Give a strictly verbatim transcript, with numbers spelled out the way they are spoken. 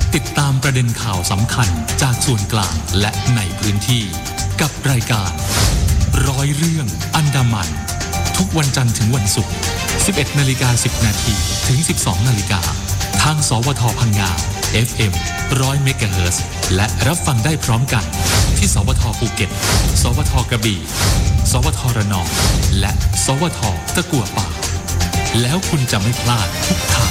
ติดตามประเด็นข่าวสำคัญจากส่วนกลางและในพื้นที่กับรายการร้อยเรื่องอันดามันทุกวันจันทร์ถึงวันศุกร์ สิบเอ็ดนาฬิกาสิบนาทีถึง สิบสองนาฬิกาทางสวทพังงา เอฟ เอ็ม หนึ่งร้อย เมกะเฮิรตซ์ และรับฟังได้พร้อมกันที่สวทภูเก็ต สวทกระบี่ สวทระนองและสวทตะกั่วป่าแล้วคุณจะไม่พลาดทุกข่าว